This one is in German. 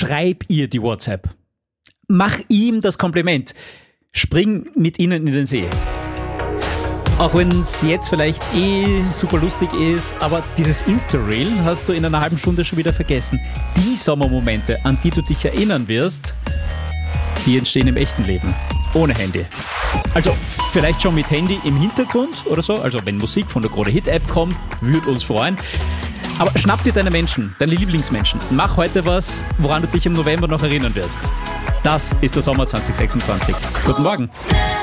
schreib ihr die WhatsApp. Mach ihm das Kompliment. Spring mit ihnen in den See. Auch wenn es jetzt vielleicht super lustig ist, aber dieses Insta-Reel hast du in einer halben Stunde schon wieder vergessen. Die Sommermomente, an die du dich erinnern wirst, die entstehen im echten Leben. Ohne Handy. Also vielleicht schon mit Handy im Hintergrund oder so. Also wenn Musik von der Krone Hit App kommt, würde uns freuen. Aber schnapp dir deine Menschen, deine Lieblingsmenschen. Mach heute was, woran du dich im November noch erinnern wirst. Das ist der Sommer 2026. Guten Morgen.